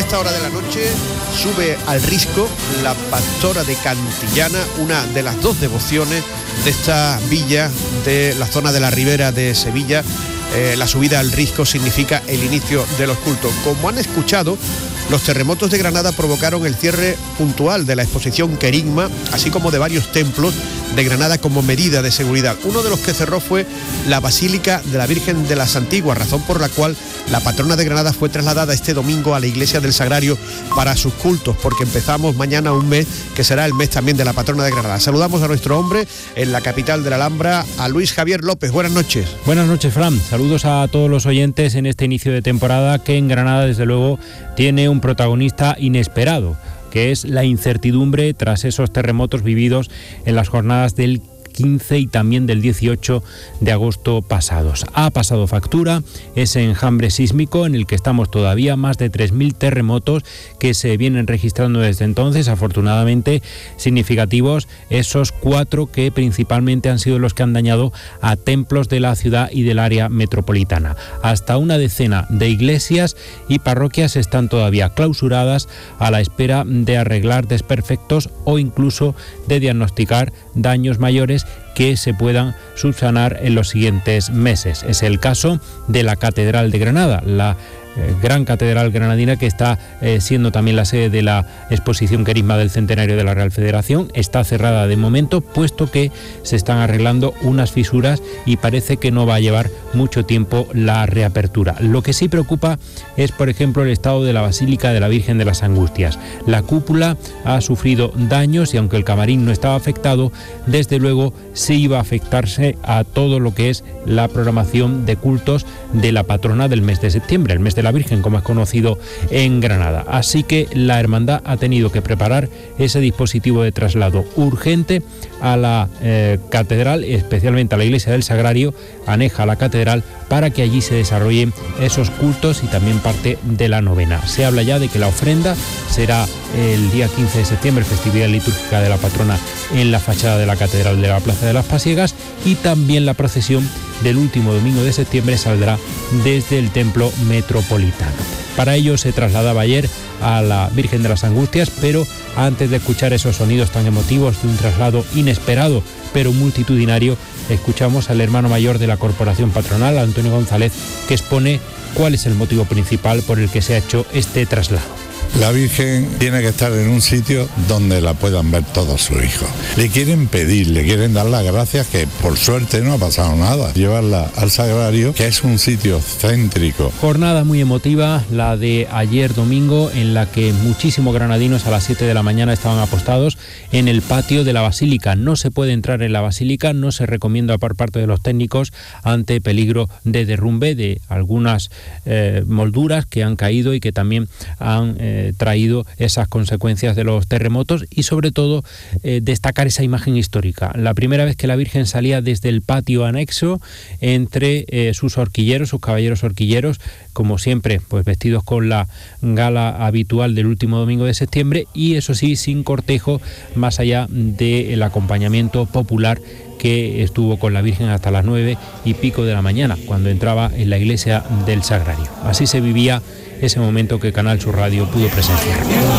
esta hora de la noche sube al Risco la pastora de Cantillana, una de las dos devociones de esta villa de la zona de la Ribera de Sevilla. La subida al Risco significa el inicio de los cultos. Como han escuchado, los terremotos de Granada provocaron el cierre puntual de la exposición Querigma, así como de varios templos de Granada como medida de seguridad. Uno de los que cerró fue la Basílica de la Virgen de las Antiguas, razón por la cual la patrona de Granada fue trasladada este domingo a la iglesia del Sagrario para sus cultos, porque empezamos mañana un mes que será el mes también de la patrona de Granada. Saludamos a nuestro hombre en la capital de la Alhambra, a Luis Javier López. Buenas noches. Buenas noches, Fran. Saludos a todos los oyentes en este inicio de temporada que en Granada, desde luego, tiene un protagonista inesperado, que es la incertidumbre tras esos terremotos vividos en las jornadas del 15 y también del 18 de agosto pasados. Ha pasado factura ese enjambre sísmico en el que estamos todavía, más de 3.000 terremotos que se vienen registrando desde entonces, afortunadamente significativos esos 4 que principalmente han sido los que han dañado a templos de la ciudad y del área metropolitana. Hasta una decena de iglesias y parroquias están todavía clausuradas a la espera de arreglar desperfectos o incluso de diagnosticar daños mayores que se puedan subsanar en los siguientes meses. Es el caso de la Catedral de Granada, la gran catedral granadina que está siendo también la sede de la exposición Querigma del centenario de la Real Federación. Está cerrada de momento, puesto que se están arreglando unas fisuras y parece que no va a llevar mucho tiempo la reapertura. Lo que sí preocupa es, por ejemplo, el estado de la Basílica de la Virgen de las Angustias. La cúpula ha sufrido daños y aunque el camarín no estaba afectado, desde luego sí iba a afectarse a todo lo que es la programación de cultos de la patrona del mes de septiembre, el mes de la Virgen, como es conocido en Granada. Así que la hermandad ha tenido que preparar ese dispositivo de traslado urgente a la catedral, especialmente a la iglesia del Sagrario, aneja a la catedral, para que allí se desarrollen esos cultos y también parte de la novena. Se habla ya de que la ofrenda será el día 15 de septiembre, festividad litúrgica de la patrona, en la fachada de la catedral de la Plaza de las Pasiegas, y también la procesión del último domingo de septiembre saldrá desde el templo metropolitano. Para ello se trasladaba ayer a la Virgen de las Angustias, pero antes de escuchar esos sonidos tan emotivos de un traslado inesperado pero multitudinario, escuchamos al hermano mayor de la Corporación Patronal, Antonio González, que expone cuál es el motivo principal por el que se ha hecho este traslado. La Virgen tiene que estar en un sitio donde la puedan ver todos sus hijos. Le quieren pedir, le quieren dar las gracias, que por suerte no ha pasado nada. Llevarla al Sagrario, que es un sitio céntrico. Jornada muy emotiva, la de ayer domingo, en la que muchísimos granadinos a las 7 de la mañana estaban apostados en el patio de la Basílica. No se puede entrar en la Basílica, no se recomienda por parte de los técnicos ante peligro de derrumbe de algunas molduras que han caído y que también han traído esas consecuencias de los terremotos, y sobre todo destacar esa imagen histórica. La primera vez que la Virgen salía desde el patio anexo entre sus horquilleros, sus caballeros horquilleros, como siempre, pues vestidos con la gala habitual del último domingo de septiembre, y eso sí, sin cortejo, más allá del acompañamiento popular que estuvo con la Virgen hasta las 9:15 de la mañana, cuando entraba en la iglesia del Sagrario. Así se vivía ese momento que Canal Sur Radio pudo presenciar.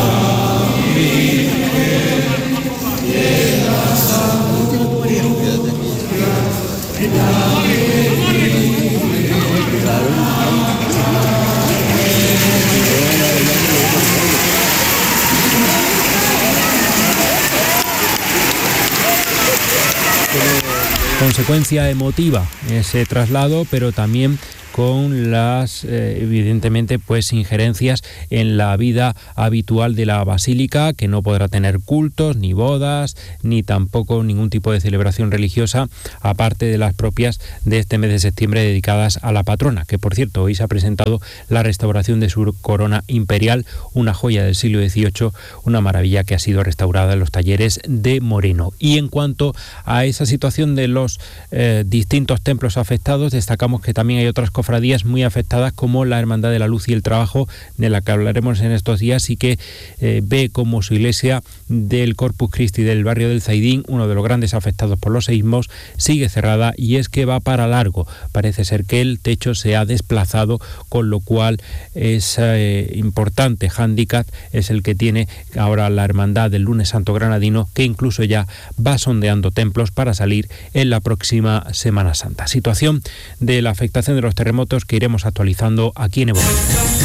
Consecuencia emotiva ese traslado, pero también con las, evidentemente, pues injerencias en la vida habitual de la Basílica, que no podrá tener cultos, ni bodas, ni tampoco ningún tipo de celebración religiosa, aparte de las propias de este mes de septiembre dedicadas a la patrona, que por cierto hoy se ha presentado la restauración de su corona imperial, una joya del siglo XVIII, una maravilla que ha sido restaurada en los talleres de Moreno. Y en cuanto a esa situación de los distintos templos afectados, destacamos que también hay otras cofradías cofradías muy afectadas, como la Hermandad de la Luz y el Trabajo, de la que hablaremos en estos días, y que ve como su iglesia del Corpus Christi del barrio del Zaidín, uno de los grandes afectados por los seísmos, sigue cerrada, y es que va para largo. Parece ser que el techo se ha desplazado, con lo cual es importante hándicap es el que tiene ahora la Hermandad del Lunes Santo Granadino, que incluso ya va sondeando templos para salir en la próxima Semana Santa. Situación de la afectación de los terremotos que iremos actualizando aquí en Evoque.